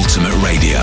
Ultimate Radio.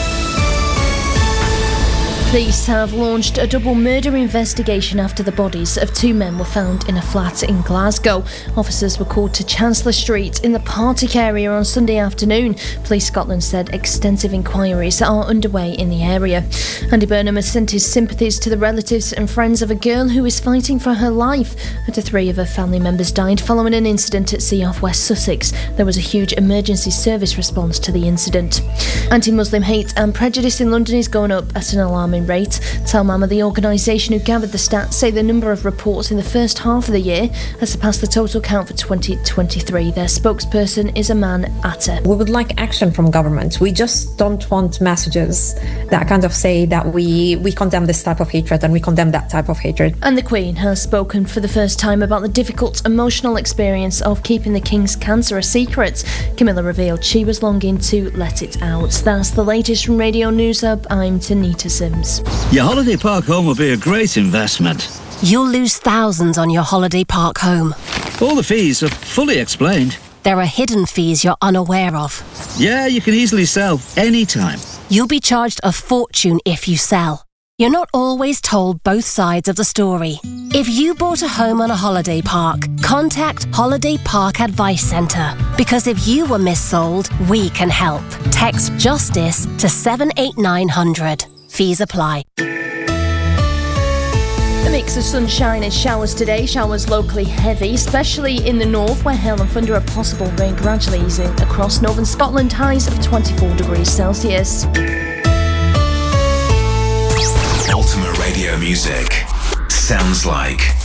Police have launched a double murder investigation after the bodies of two men were found in a flat in Glasgow. Officers were called to Chancellor Street in the Partick area on Sunday afternoon. Police Scotland said extensive inquiries are underway in the area. Andy Burnham has sent his sympathies to the relatives and friends of a girl who is fighting for her life after three of her family members died following an incident at sea off West Sussex. There was a huge emergency service response to the incident. Anti-Muslim hate and prejudice in London is going up at an alarming rate. Tell Mama, the organisation who gathered the stats, say the number of reports in the first half of the year has surpassed the total count for 2023. Their spokesperson is Aman Atta. We would like action from government. We just don't want messages that kind of say that we condemn this type of hatred and we condemn that type of hatred. And the Queen has spoken for the first time about the difficult emotional experience of keeping the King's cancer a secret. Camilla revealed she was longing to let it out. That's the latest from Radio News Hub. I'm Tanita Sims. Your holiday park home will be a great investment. You'll lose thousands on your holiday park home. All the fees are fully explained. There are hidden fees you're unaware of. Yeah, you can easily sell anytime. You'll be charged a fortune if you sell. You're not always told both sides of the story. If you bought a home on a holiday park, contact Holiday Park Advice Centre. Because if you were missold, we can help. Text JUSTICE to 78900. Fees apply. A mix of sunshine and showers today. Showers locally heavy, especially in the north where hail and thunder are possible. Rain gradually easing across northern Scotland. Highs of 24 degrees Celsius. Ultimate Radio music sounds like